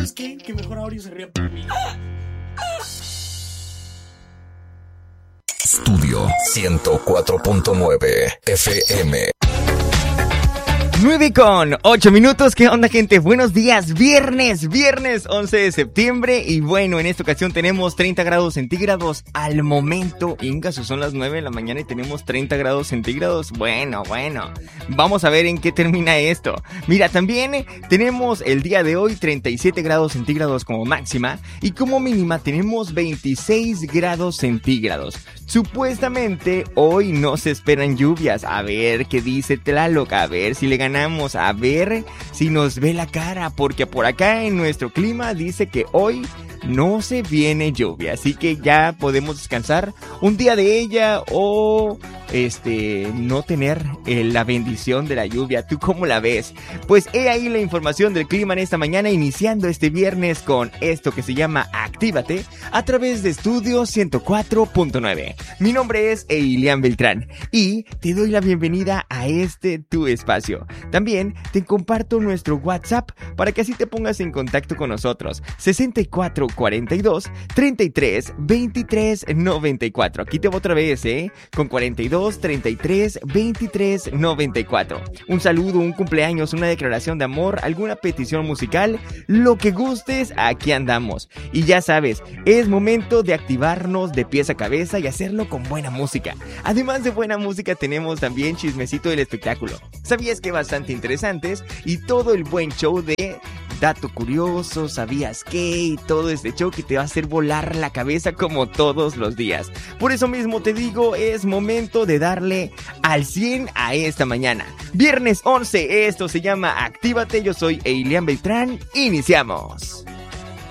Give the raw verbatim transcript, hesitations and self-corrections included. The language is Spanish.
¿sabes qué? Que mejor Auri se ría por mí. Estudio ciento cuatro punto nueve F M. nueve con ocho minutos, ¿qué onda, gente? Buenos días, viernes, viernes once de septiembre. Y bueno, en esta ocasión tenemos treinta grados centígrados al momento. Ingaso, son las nueve de la mañana y tenemos treinta grados centígrados. Bueno, bueno, vamos a ver en qué termina esto. Mira, también tenemos el día de hoy treinta y siete grados centígrados como máxima. Y como mínima tenemos veintiséis grados centígrados. Supuestamente hoy no se esperan lluvias. A ver qué dice Tlaloc, a ver si le ganamos, a ver si nos ve la cara, porque por acá en nuestro clima dice que hoy no se viene lluvia, así que ya podemos descansar un día de ella o este no tener eh, la bendición de la lluvia. ¿Tú cómo la ves? Pues he ahí la información del clima en esta mañana, iniciando este viernes con esto que se llama Actívate a través de Estudio ciento cuatro punto nueve. Mi nombre es Eilian Beltrán y te doy la bienvenida a este tu espacio. También te comparto nuestro WhatsApp para que así te pongas en contacto con nosotros. sesenta y cuatro cuarenta y dos treinta y tres veintitrés noventa y cuatro. Aquí te voy otra vez, ¿eh? Con cuarenta y dos treinta y tres veintitrés noventa y cuatro. Un saludo, un cumpleaños, una declaración de amor, alguna petición musical, lo que gustes, aquí andamos. Y ya sabes, es momento de activarnos de pies a cabeza y hacerlo con buena música. Además de buena música, tenemos también chismecito del espectáculo. ¿Sabías que bastante interesantes? Y todo el buen show de dato curioso, ¿sabías qué? Y todo este show que te va a hacer volar la cabeza como todos los días. Por eso mismo te digo, es momento de darle al cien a esta mañana. Viernes once, esto se llama Actívate, yo soy Eilian Beltrán, iniciamos.